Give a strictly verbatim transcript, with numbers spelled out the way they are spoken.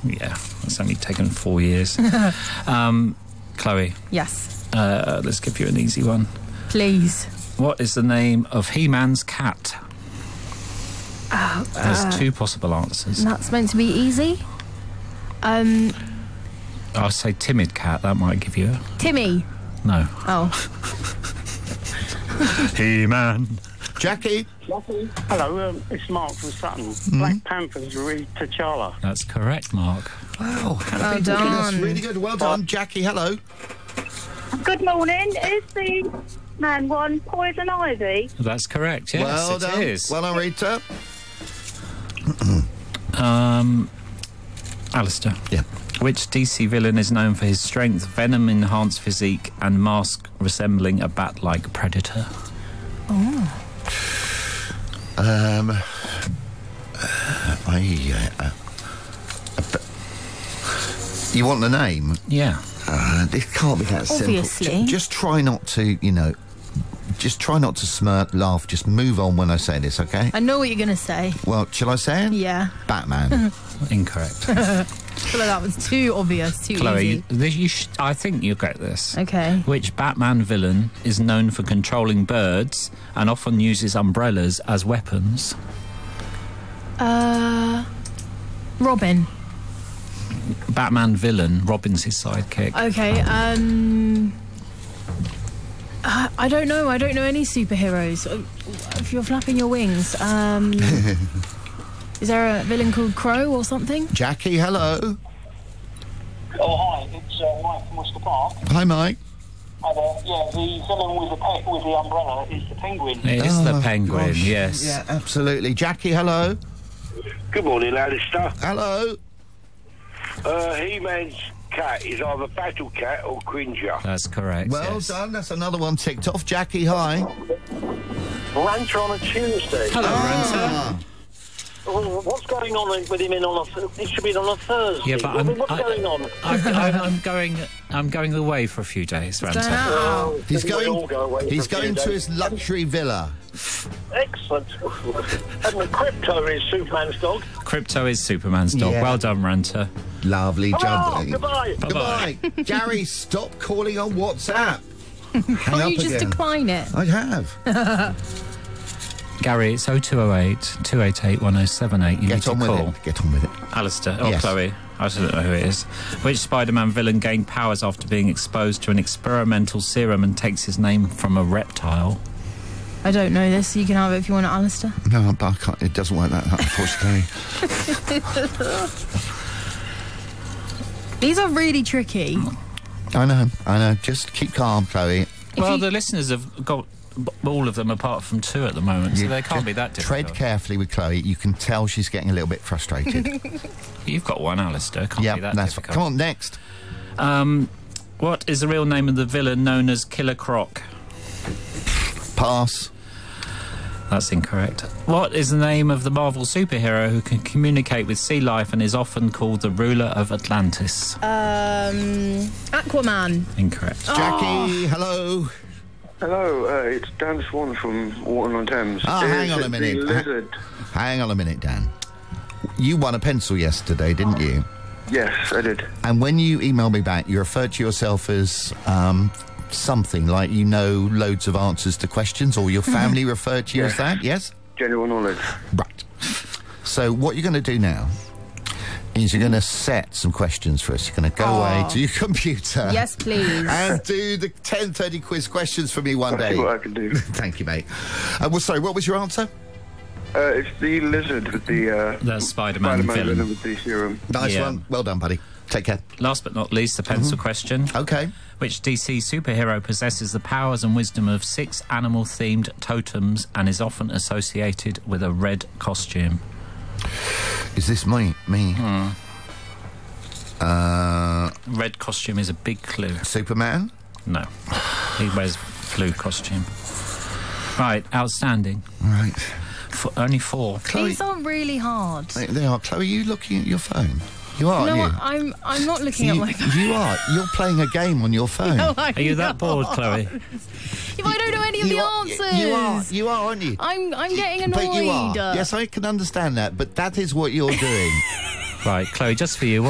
Yeah, it's only taken four years. um, Chloe. Yes. Uh, let's give you an easy one. Please. What is the name of He-Man's cat? Oh, There's uh, two possible answers. That's meant to be easy. Um, I'll say timid cat. That might give you a... Timmy. No. Oh. He-Man. Jackie. Hello, um, it's Mark from Sutton. Mm-hmm. Black Panther's really T'Challa. That's correct, Mark. Wow. Well That's done. really good. Well done, Jackie. Hello. Good morning. Is the man one Poison Ivy? That's correct, yes, well it done. is. Well done, Rita. Um, Alistair. Yeah. Which D C villain is known for his strength, venom-enhanced physique, and mask resembling a bat-like predator? Oh. Um, uh, I, uh, uh, you want the name? Yeah. Uh, this can't be that Obviously. simple. J- just try not to, you know, just try not to smirk, laugh. Just move on when I say this, okay? I know what you're going to say. Well, shall I say it? Yeah. Batman. Incorrect. I feel like that was too obvious, too Chloe, easy. this, you sh- I think you'll get this. Okay. Which Batman villain is known for controlling birds and often uses umbrellas as weapons? Uh, Robin. Batman villain, Robin's his sidekick. Okay, um... Uh, I don't know. I don't know any superheroes. Uh, If you're flapping your wings, um... is there a villain called Crow or something? Jackie, hello. Oh, hi, it's uh, Mike from Worcester Park. Hi, Mike. Hi there. Yeah, the villain with the pet with the umbrella is the Penguin. It is the Oh, Penguin, gosh. yes. Yeah, absolutely. Jackie, hello. Good morning, Alistair. Hello. Uh, He-Man's cat is either Battle Cat or Cringer. That's correct, Well yes. done. That's another one ticked off. Jackie, hi. Ranter on a Tuesday. Hello, Ah. Oh, what's going on with him in on a? It should be on a Thursday. Yeah, but What- I'm, what's I, going on? I'm, I'm, I'm going. I'm going away for a few days, Going Ranta. out. Oh, He's we all going. go away He's for a few going to days. his luxury villa. Excellent. And Crypto is Superman's dog. Crypto is Superman's dog. Yeah. Well done, Ranta. Lovely Oh, jubbly. goodbye. Bye-bye. Goodbye. Gary, stop calling on WhatsApp. Hang Can't up you just again. decline it? I have. Gary, it's oh two oh eight, two eight eight, one oh seven eight. You Get need to on with call. it. Get on with it. Alistair, or Yes. Chloe, I don't know who it is. Which Spider-Man villain gained powers after being exposed to an experimental serum and takes his name from a reptile? I don't know this. You can have it if you want it, Alistair. No, but I can't. It doesn't work that, unfortunately. These are really tricky. I know. I know. Just keep calm, Chloe. Well, you- the listeners have got b- all of them apart from two at the moment, so You they can't just be that difficult. Tread carefully with Chloe. You can tell she's getting a little bit frustrated. You've got one, Alistair. Can't yeah, be that that's difficult. Come on, next. Um, what is the real name of the villain known as Killer Croc? Pass. That's incorrect. What is the name of the Marvel superhero who can communicate with sea life and is often called the ruler of Atlantis? Um, Aquaman. Incorrect. Jackie, hello. Hello, uh, it's Dan Swan from Waterloo-on-Thames. Oh, hang on a Is it minute. The lizard. Hang on a minute, Dan. You won a pencil yesterday, didn't you? Yes, I did. And when you emailed me back, you referred to yourself as um, something like you know loads of answers to questions, or your family referred to you as Yes. that, yes? General knowledge. Right. So what you're going to do now is you're going to set some questions for us. You're going to go away to your computer. Yes, please. And do the ten thirty quiz questions for me one I'll day. see what I can do. Thank you, mate. Uh, well, sorry, what was your answer? Uh, it's the lizard with the... Uh, The Spider-Man Spider-Man villain. villain with the serum. Nice Yeah. one. Well done, buddy. Take care. Last but not least, the pencil question. Okay. Which D C superhero possesses the powers and wisdom of six animal-themed totems and is often associated with a red costume? Is this me? Me? Hmm. Uh, Red costume is a big clue. Superman? No. He wears blue costume. Right, outstanding. Right. F- only four. Chloe, These are really hard. they they are. Chloe, are you looking at your phone? You are, No, aren't you? I'm I'm not looking you, at my phone. you are. You're playing a game on your phone. No, I'm Are you that not. bored, Chloe? If I don't know any of you the are, answers. You are. You are, aren't you? I'm I'm getting annoyed. But you are. Yes, I can understand that, but that is what you're doing. Right, Chloe, just for you.